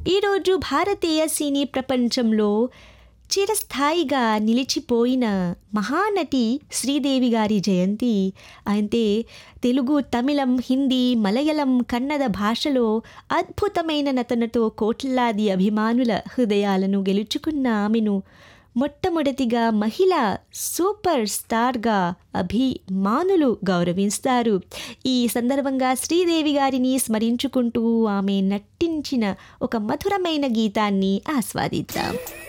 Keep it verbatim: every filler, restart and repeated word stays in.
ఈరోజు భారతీయ సినీ ప్రపంచంలో చిరస్థాయిగా నిలిచిపోయిన మహానటి శ్రీదేవి గారి జయంతి. అయితే తెలుగు, తమిళం, హిందీ, మలయాళం, కన్నడ భాషలో అద్భుతమైన నటనతో కోట్లాది అభిమానుల హృదయాలను గెలుచుకున్న ఆమెను మొట్టమొదటిగా మహిళా సూపర్ స్టార్గా అభిమానులు గౌరవిస్తారు. ఈ సందర్భంగా శ్రీదేవి గారిని స్మరించుకుంటూ ఆమె నటించిన ఒక మధురమైన గీతాన్ని ఆస్వాదిద్దాం.